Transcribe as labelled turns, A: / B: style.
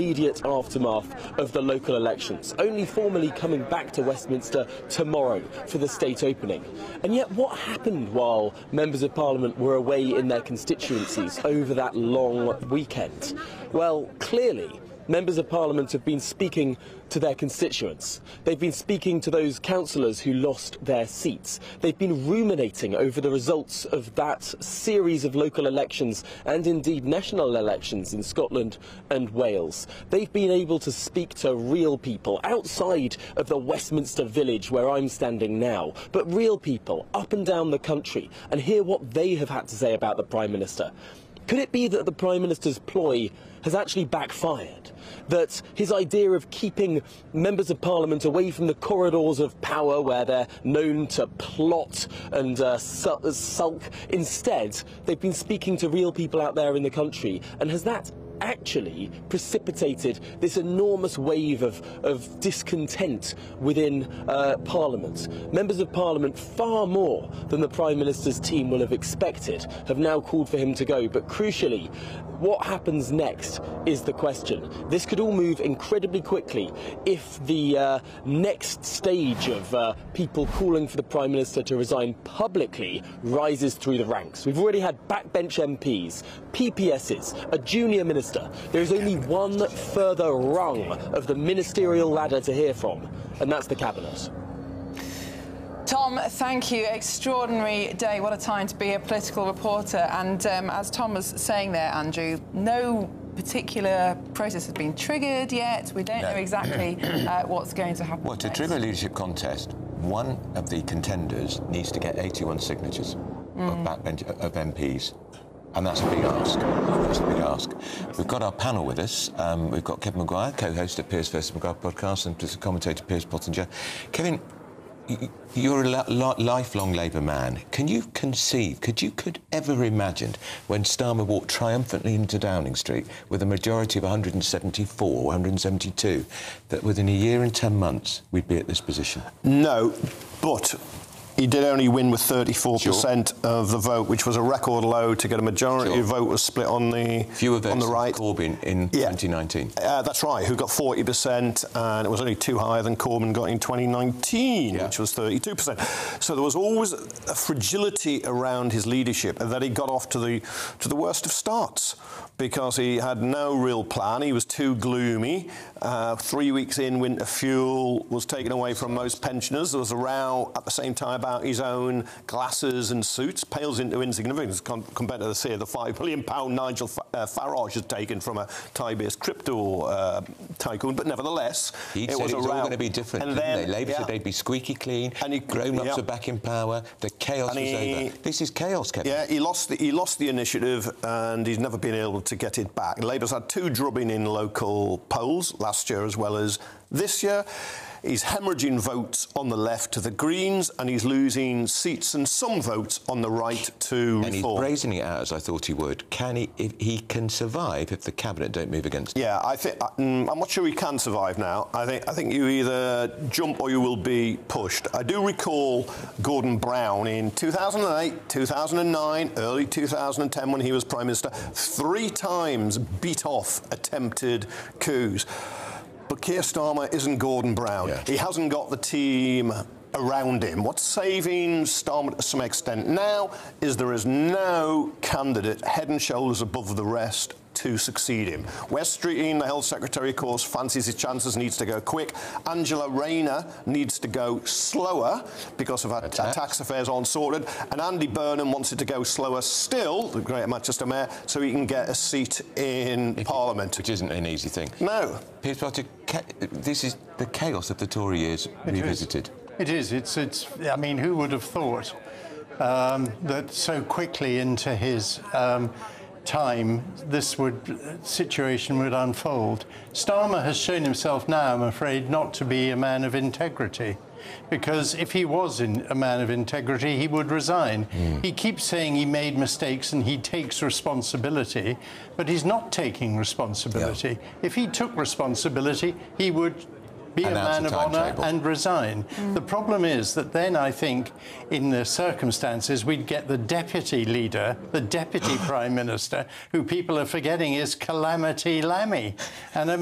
A: immediate aftermath of the local elections, only formally coming back to Westminster tomorrow for the state opening. And yet what happened while members of Parliament were away in their constituencies over that long weekend? Well, clearly, members of Parliament have been speaking to their constituents. They've been speaking to those councillors who lost their seats. They've been ruminating over the results of that series of local elections and indeed national elections in Scotland and Wales. They've been able to speak to real people outside of the Westminster Village where I'm standing now, but real people up and down the country, and hear what they have had to say about the Prime Minister. Could it be that the Prime Minister's ploy has actually backfired? That his idea of keeping members of Parliament away from the corridors of power where they're known to plot and sulk, instead they've been speaking to real people out there in the country? And has that actually precipitated this enormous wave of discontent within Parliament? Members of Parliament, far more than the Prime Minister's team will have expected, have now called for him to go. But crucially, what happens next is the question. This could all move incredibly quickly if the next stage of people calling for the Prime Minister to resign publicly rises through the ranks. We've already had backbench MPs, PPSs, a junior minister. There is only one further rung of the ministerial ladder to hear from, and that's the Cabinet.
B: Tom, thank you. Extraordinary day. What a time to be a political reporter. And as Tom was saying there, Andrew, no particular process has been triggered yet. We don't know exactly what's going to happen.
C: Well, to trigger a leadership contest, one of the contenders needs to get 81 signatures of backbench of MPs. And that's a big ask. That's a big ask. We've got our panel with us. We've got Kevin Maguire, co-host of Piers vs Maguire podcast, and just commentator Piers Pottinger. Kevin, you're a lifelong Labour man. Can you conceive, could ever imagine when Starmer walked triumphantly into Downing Street with a majority of 174, 172, that within a year and 10 months we'd be at this position? No, but he did only win with 34% of the vote, which was a record low. To get a majority of vote was split on the on the right. Corbyn in 2019. That's right, who got 40%, and it was only two higher than Corbyn got in 2019, which was 32%. So there was always a fragility around his leadership, and that he got off to the worst of starts because he had no real plan. He was too gloomy. 3 weeks in, winter fuel was taken away from most pensioners. There was a row at the same time about his own glasses and suits, pales into insignificance compared to the £5 million Nigel Farage has taken from a Thai-based crypto tycoon. But nevertheless, it was a row. All going to be different, and then, Labour said they'd be squeaky clean, and grown-ups are back in power, the chaos was over. This is chaos, Kevin. Yeah, he lost the initiative, and he's never been able to get it back. Labour's had two drubbing in local polls last year as well as this year. He's hemorrhaging votes on the left to the Greens, and he's losing seats and some votes on the right to Reform. And he's brazening it out, as I thought he would. Can he? If he can survive if the Cabinet don't move against him? Yeah, I think I'm not sure he can survive now. I think you either jump or you will be pushed. I do recall Gordon Brown in 2008, 2009, early 2010 when he was Prime Minister, 3 times beat off attempted coups. But Keir Starmer isn't Gordon Brown. Yeah. He hasn't got the team around him. What's saving Starmer to some extent now is there is no candidate head and shoulders above the rest to succeed him. Wes Streeting, the Health Secretary, of course, fancies his chances, needs to go quick. Angela Rayner needs to go slower because of her tax affairs aren't sorted. And Andy Burnham wants it to go slower still, the Greater Manchester Mayor, so he can get a seat in Parliament. Which isn't an easy thing. No. Piers Potter, this is the chaos of the Tory years revisited.
D: It is. It's. I mean, who would have thought that so quickly into his time this situation would unfold? Starmer has shown himself now, I'm afraid, not to be a man of integrity. Because if he was a man of integrity, he would resign. He keeps saying he made mistakes and he takes responsibility, but he's not taking responsibility. If he took responsibility, he would be a man of honour and resign. The problem is that then I think in the circumstances we'd get the deputy leader, the deputy prime minister, who people are forgetting is Calamity Lammy. And